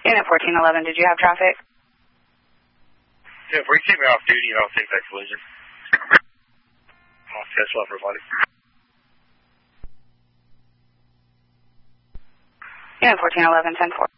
Unit 1411, did you have traffic? Yeah, if we keep me off duty, I'll take that collision. I'll catch up, everybody. Unit 1411, 10-4.